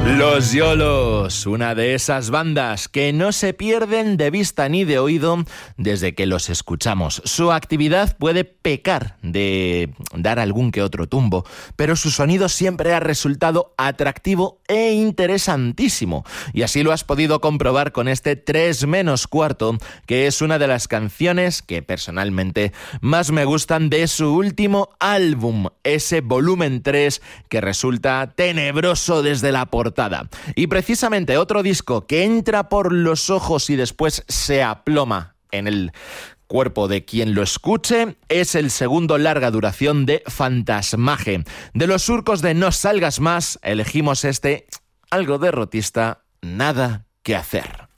Los Yolos, una de esas bandas que no se pierden de vista ni de oído desde que los escuchamos. Su actividad puede pecar de dar algún que otro tumbo, pero su sonido siempre ha resultado atractivo e interesantísimo. Y así lo has podido comprobar con este 3 menos cuarto, que es una de las canciones que personalmente más me gustan de su último álbum, ese volumen 3 que resulta tenebroso desde la portada. Y precisamente otro disco que entra por los ojos y después se aploma en el cuerpo de quien lo escuche es el segundo larga duración de Fantasmaje. De los surcos de No Salgas Más, elegimos este algo derrotista, Nada que hacer.